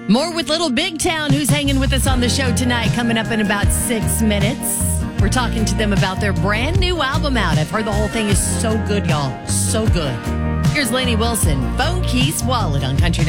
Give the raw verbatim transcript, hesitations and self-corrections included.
More with Little Big Town, who's hanging with us on the show tonight, coming up in about six minutes. We're talking to them about their brand new album out. I've heard the whole thing is so good, y'all. So good. Here's Lainey Wilson, Phone Keys Wallet on Country